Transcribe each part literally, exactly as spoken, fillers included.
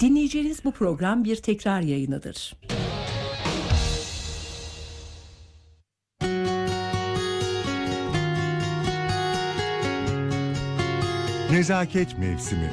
Dinleyeceğiniz bu program bir tekrar yayınıdır. Nezaket Mevsimi.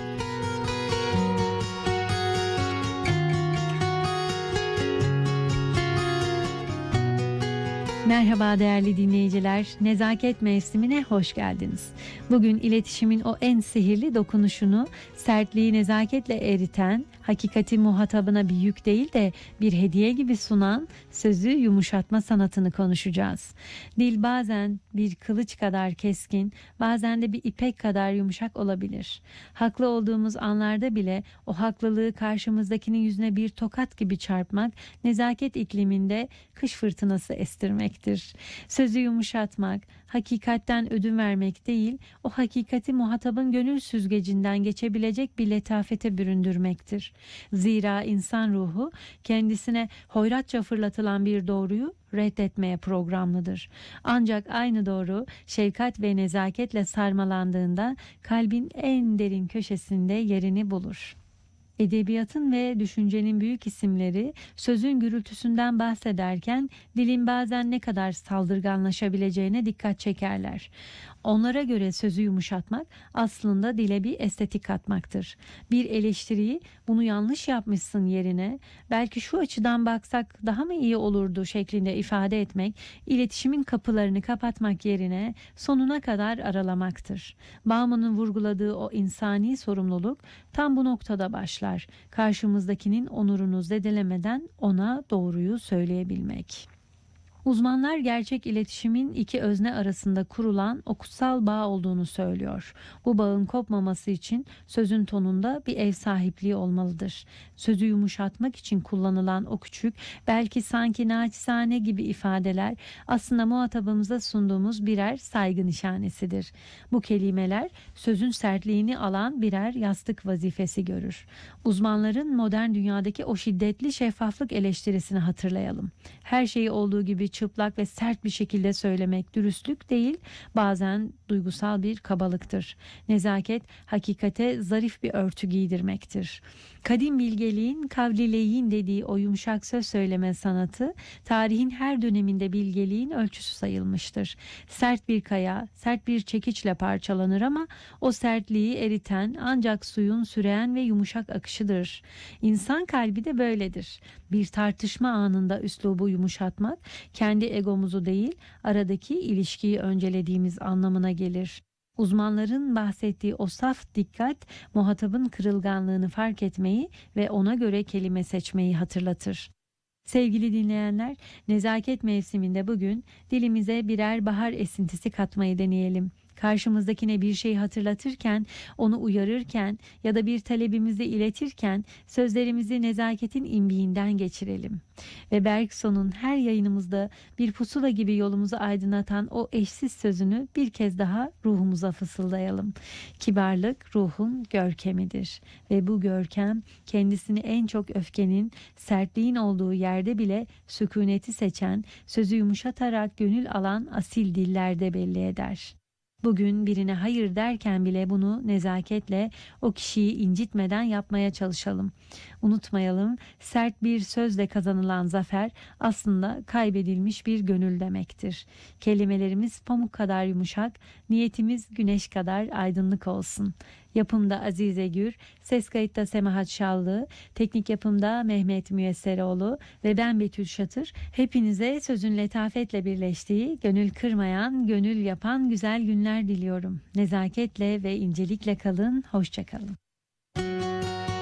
Merhaba değerli dinleyiciler, Nezaket Mevsimine hoş geldiniz. Bugün iletişimin o en sihirli dokunuşunu, sertliği nezaketle eriten, hakikati muhatabına bir yük değil de bir hediye gibi sunan sözü yumuşatma sanatını konuşacağız. Dil bazen bir kılıç kadar keskin, bazen de bir ipek kadar yumuşak olabilir. Haklı olduğumuz anlarda bile o haklılığı karşımızdakinin yüzüne bir tokat gibi çarpmak, nezaket ikliminde kış fırtınası estirmektir. Sözü yumuşatmak, hakikatten ödün vermek değil, o hakikati muhatabın gönül süzgecinden geçebilecek bir letafete büründürmektir. Zira insan ruhu kendisine hoyratça fırlatılan bir doğruyu reddetmeye programlıdır. Ancak aynı doğru şefkat ve nezaketle sarmalandığında kalbin en derin köşesinde yerini bulur. Edebiyatın ve düşüncenin büyük isimleri sözün gürültüsünden bahsederken dilin bazen ne kadar saldırganlaşabileceğine dikkat çekerler. Onlara göre sözü yumuşatmak aslında dile bir estetik katmaktır. Bir eleştiriyi bunu yanlış yapmışsın yerine belki şu açıdan baksak daha mı iyi olurdu şeklinde ifade etmek, iletişimin kapılarını kapatmak yerine sonuna kadar aralamaktır. Bauman'ın vurguladığı o insani sorumluluk tam bu noktada başlar. Karşımızdakinin onurunu zedelemeden ona doğruyu söyleyebilmek. Uzmanlar gerçek iletişimin iki özne arasında kurulan o kutsal bağ olduğunu söylüyor. Bu bağın kopmaması için sözün tonunda bir ev sahipliği olmalıdır. Sözü yumuşatmak için kullanılan o küçük, belki sanki naçizane gibi ifadeler aslında muhatabımıza sunduğumuz birer saygı nişanesidir. Bu kelimeler sözün sertliğini alan birer yastık vazifesi görür. Uzmanların modern dünyadaki o şiddetli şeffaflık eleştirisini hatırlayalım. Her şeyi olduğu gibi çıplak ve sert bir şekilde söylemek dürüstlük değil, bazen duygusal bir kabalıktır. Nezaket, hakikate zarif bir örtü giydirmektir. Kadim bilgeliğin kavlileyin dediği o yumuşak söz söyleme sanatı, tarihin her döneminde bilgeliğin ölçüsü sayılmıştır. Sert bir kaya, sert bir çekiçle parçalanır ama o sertliği eriten ancak suyun süreyen ve yumuşak akışıdır. İnsan kalbi de böyledir. Bir tartışma anında üslubu yumuşatmak, kendi egomuzu değil, aradaki ilişkiyi öncelediğimiz anlamına gelir. Uzmanların bahsettiği o saf dikkat, muhatabın kırılganlığını fark etmeyi ve ona göre kelime seçmeyi hatırlatır. Sevgili dinleyenler, nezaket mevsiminde bugün dilimize birer bahar esintisi katmayı deneyelim. Karşımızdakine bir şey hatırlatırken, onu uyarırken ya da bir talebimizi iletirken sözlerimizi nezaketin imbiğinden geçirelim. Ve Bergson'un her yayınımızda bir pusula gibi yolumuzu aydınlatan o eşsiz sözünü bir kez daha ruhumuza fısıldayalım. Kibarlık ruhun görkemidir ve bu görkem kendisini en çok öfkenin, sertliğin olduğu yerde bile sükuneti seçen, sözü yumuşatarak gönül alan asil dillerde belli eder. Bugün birine hayır derken bile bunu nezaketle, o kişiyi incitmeden yapmaya çalışalım. Unutmayalım, sert bir sözle kazanılan zafer aslında kaybedilmiş bir gönül demektir. Kelimelerimiz pamuk kadar yumuşak, niyetimiz güneş kadar aydınlık olsun. Yapımda Azize Gür, ses kayıtta Semahat Şallı, teknik yapımda Mehmet Müyesseroğlu ve ben Betül Şatır. Hepinize sözün letafetle birleştiği, gönül kırmayan, gönül yapan güzel günler diliyorum. Nezaketle ve incelikle kalın, hoşça kalın.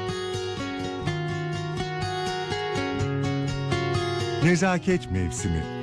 Nezaket Mevsimi.